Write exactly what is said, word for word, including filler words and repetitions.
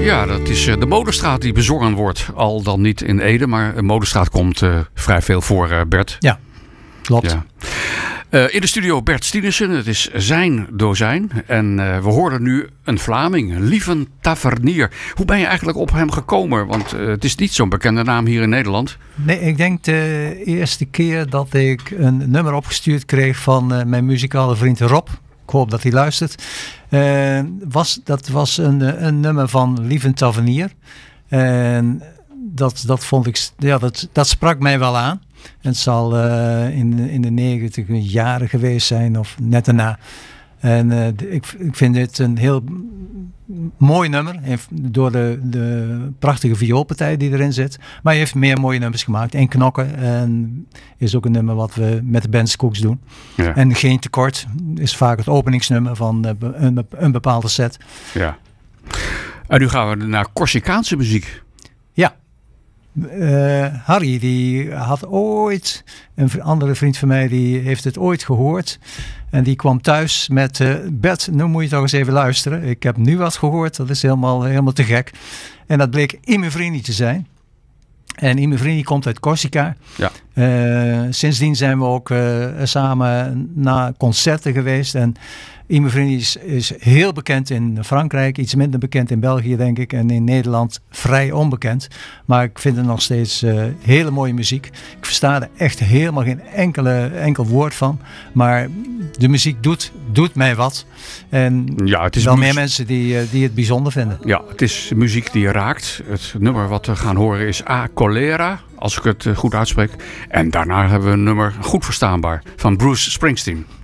Ja, dat is de Modestraat die bezongen wordt. Al dan niet in Ede, maar de Modestraat komt uh, vrij veel voor, uh, Bert. Ja, klopt. Ja. Uh, in de studio Bert Stienissen, het is zijn dozijn. En uh, we hoorden nu een Vlaming, Lieven Tavernier. Hoe ben je eigenlijk op hem gekomen? Want uh, het is niet zo'n bekende naam hier in Nederland. Nee, ik denk de eerste keer dat ik een nummer opgestuurd kreeg van uh, mijn muzikale vriend Rob. Ik hoop dat hij luistert. Uh, was, dat was een, een nummer van Lieven Tavernier. En dat, dat vond ik, ja, dat, dat sprak mij wel aan. Het zal uh, in, in de negentig jaren geweest zijn of net daarna. En uh, ik, ik vind dit een heel mooi nummer. Door de, de prachtige vioolpartij die erin zit. Maar hij heeft meer mooie nummers gemaakt. En Knokken. En is ook een nummer wat we met de band Skooks doen. Ja. En Geen Tekort is vaak het openingsnummer van een, een bepaalde set. Ja. En nu gaan we naar Corsicaanse muziek. Ja. Uh, Harry, die had ooit, een andere vriend van mij, die heeft het ooit gehoord. En die kwam thuis met, uh, Bert, nu moet je toch eens even luisteren. Ik heb nu wat gehoord, dat is helemaal, helemaal te gek. En dat bleek Imevrini te zijn. En Imevrini komt uit Corsica. Ja. Uh, sindsdien zijn we ook uh, samen naar concerten geweest. En Imevrini is, is heel bekend in Frankrijk. Iets minder bekend in België, denk ik. En in Nederland vrij onbekend. Maar ik vind het nog steeds uh, hele mooie muziek. Ik versta er echt helemaal geen enkele, enkel woord van. Maar de muziek doet, doet mij wat. En ja, het is wel muziek. meer mensen die, uh, die het bijzonder vinden. Ja, het is muziek die raakt. Het nummer wat we gaan horen is A Colera, als ik het goed uitspreek. En daarna hebben we een nummer goed verstaanbaar van Bruce Springsteen.